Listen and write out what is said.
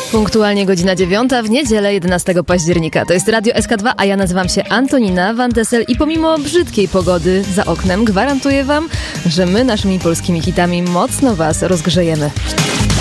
Punktualnie godzina 9 w niedzielę 11 października. To jest Radio SK2, a ja nazywam się Antonina Van Tessel i pomimo brzydkiej pogody za oknem gwarantuję wam, że my naszymi polskimi hitami mocno was rozgrzejemy.